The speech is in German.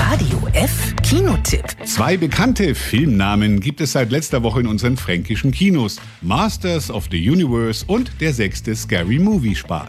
Radio F Kinotipp. 2 bekannte Filmnamen gibt es seit letzter Woche in unseren fränkischen Kinos. Masters of the Universe und der 6. Scary Movie Spaß.